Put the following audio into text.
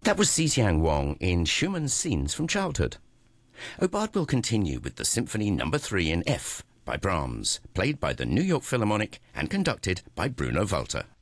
That was Xixiang Wang in Schumann's Scenes from Childhood. Aubade will continue with the Symphony No. 3 in F by Brahms, played by the New York Philharmonic and conducted by Bruno Walter.